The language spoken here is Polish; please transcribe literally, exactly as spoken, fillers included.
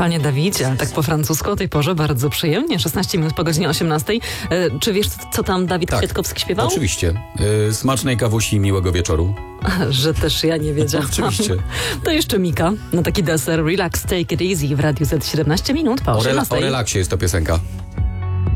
Panie Dawidzie, tak po francusku o tej porze bardzo przyjemnie. szesnaście minut po godzinie osiemnastej. E, czy wiesz, co tam Dawid Tak, Kwiatkowski śpiewał? Oczywiście. Yy, smacznej kawusi i miłego wieczoru. Że też ja nie wiedziałam. Oczywiście. To jeszcze Mika. Na taki deser Relax, Take It Easy w Radiu Z siedemnaście minut po O, rela- osiemnastej. o relaksie jest to piosenka.